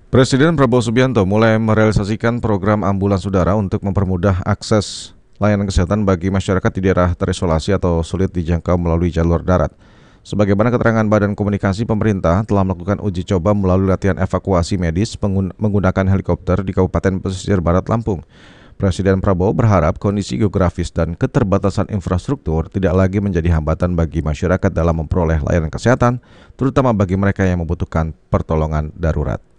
Presiden Prabowo Subianto mulai merealisasikan program ambulans udara untuk mempermudah akses layanan kesehatan bagi masyarakat di daerah terisolasi atau sulit dijangkau melalui jalur darat. Sebagaimana keterangan Badan Komunikasi Pemerintah telah melakukan uji coba melalui latihan evakuasi medis menggunakan helikopter di Kabupaten Pesisir Barat Lampung. Presiden Prabowo berharap kondisi geografis dan keterbatasan infrastruktur tidak lagi menjadi hambatan bagi masyarakat dalam memperoleh layanan kesehatan, terutama bagi mereka yang membutuhkan pertolongan darurat.